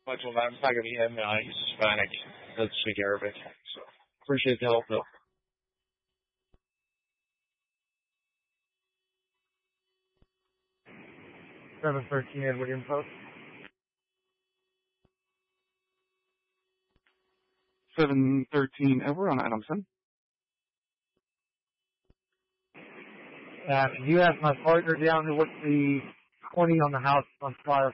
Much of I'm not gonna be him. He's Hispanic. Doesn't speak Arabic. So appreciate the help though. 713 Ed William Post. 713 Edward on Adamson. You have my partner down here with the 20 on the house on fire.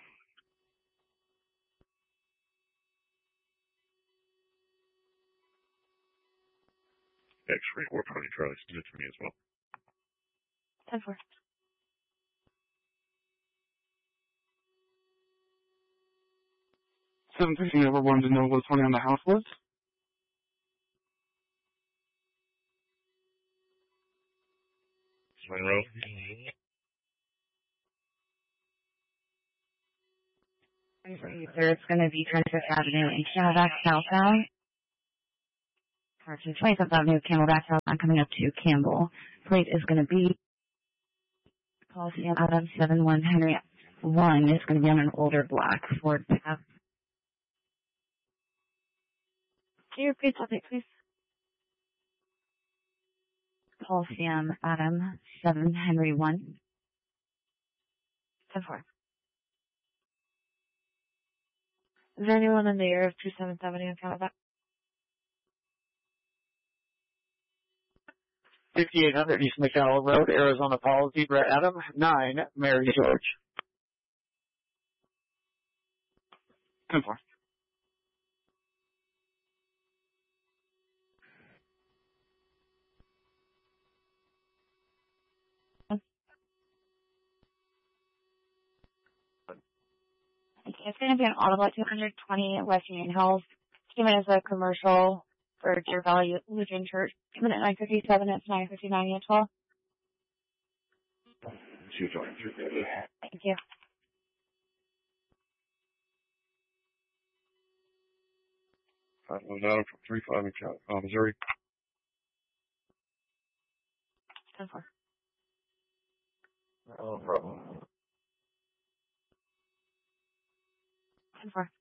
X-ray or Pony Charlie, send it to me as well. 10-4. 713 Edward wanted to know what 20 on the house was. Monroe. It's going to be 25th Avenue and Camelback southbound. Or to 25th Avenue, Camelback southbound, coming up to Campbell. Plate is going to be Coliseum Adam 71 Henry 1. It's going to be on an older black Ford pickup. Can you repeat something, please? Coliseum Adam 7 Henry 1. 10-4. Is there anyone in the area of 270 on Camelback? 5800 East McDowell Road, Arizona Paul, Zebra Adam, 9, Mary George. 10-4. It's going to be an Autobot 220 West Union Hills. Came in as a commercial for Deer Valley Lutheran Church. Came in at 9:57. It's 9:59 at 12. Thank you. 5-1 Adam from 35 in Missouri. 10-4. No problem. 10-4.